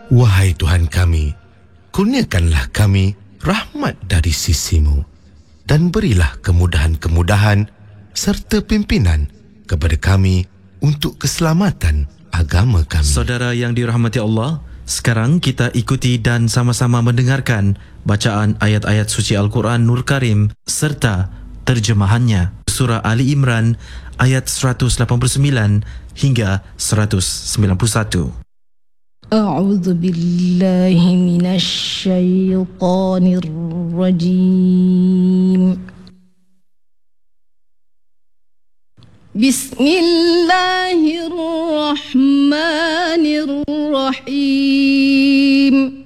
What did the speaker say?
Wahai Tuhan kami, kurniakanlah kami rahmat dari sisi-Mu dan berilah kemudahan-kemudahan serta pimpinan kepada kami untuk keselamatan agama kami. Saudara yang dirahmati Allah, sekarang kita ikuti dan sama-sama mendengarkan bacaan ayat-ayat suci Al-Quran Nur Karim serta terjemahannya. Surah Ali Imran ayat 189 hingga 191. A'udzu billahi minasy syaithanir rajim. Bismillahirrahmanirrahim.